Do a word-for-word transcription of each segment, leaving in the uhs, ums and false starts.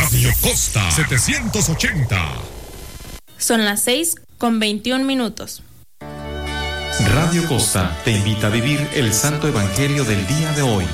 Radio Costa setecientos ochenta. Son las seis con veintiún minutos. Radio Costa te invita a vivir el Santo Evangelio del día de hoy.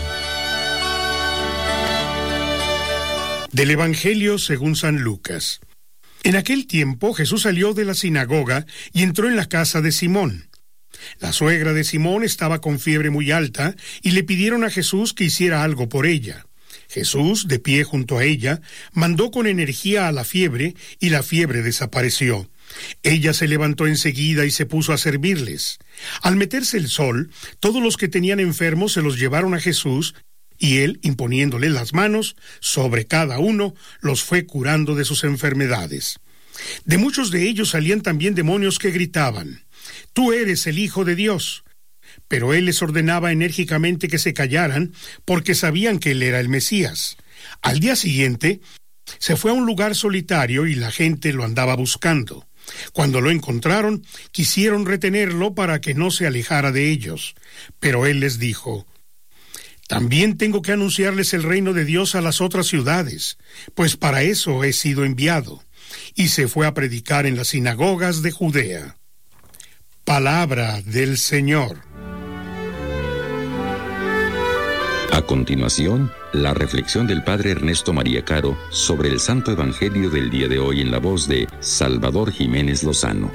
Del Evangelio según San Lucas. En aquel tiempo Jesús salió de la sinagoga y entró en la casa de Simón. La suegra de Simón estaba con fiebre muy alta y le pidieron a Jesús que hiciera algo por ella. Jesús, de pie junto a ella, mandó con energía a la fiebre y la fiebre desapareció. Ella se levantó enseguida y se puso a servirles. Al meterse el sol, todos los que tenían enfermos se los llevaron a Jesús, y él, imponiéndole las manos sobre cada uno, los fue curando de sus enfermedades. De muchos de ellos salían también demonios que gritaban: «Tú eres el Hijo de Dios». Pero él les ordenaba enérgicamente que se callaran, porque sabían que él era el Mesías. Al día siguiente, se fue a un lugar solitario y la gente lo andaba buscando. Cuando lo encontraron, quisieron retenerlo para que no se alejara de ellos. Pero él les dijo: «También tengo que anunciarles el reino de Dios a las otras ciudades, pues para eso he sido enviado». Y se fue a predicar en las sinagogas de Judea. Palabra del Señor. A continuación, la reflexión del Padre Ernesto María Caro sobre el Santo Evangelio del día de hoy en la voz de Salvador Jiménez Lozano.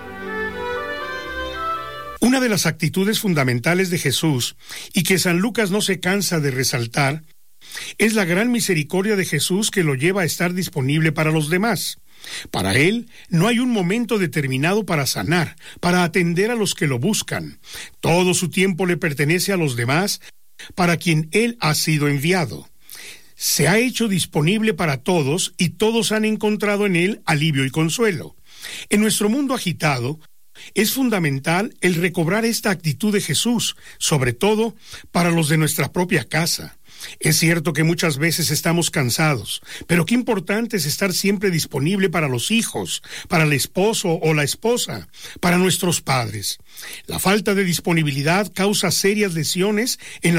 Una de las actitudes fundamentales de Jesús, y que San Lucas no se cansa de resaltar, es la gran misericordia de Jesús que lo lleva a estar disponible para los demás. Para él no hay un momento determinado para sanar, para atender a los que lo buscan. Todo su tiempo le pertenece a los demás, para quien él ha sido enviado. Se ha hecho disponible para todos y todos han encontrado en él alivio y consuelo. En nuestro mundo agitado, es fundamental el recobrar esta actitud de Jesús, sobre todo para los de nuestra propia casa. Es cierto que muchas veces estamos cansados, pero qué importante es estar siempre disponible para los hijos, para el esposo o la esposa, para nuestros padres. La falta de disponibilidad causa serias lesiones en la